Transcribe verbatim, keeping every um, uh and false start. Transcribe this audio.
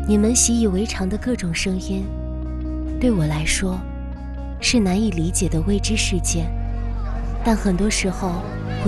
你们习以为常的各种声音，对我来说是难以理解的未知世界。但很多时候，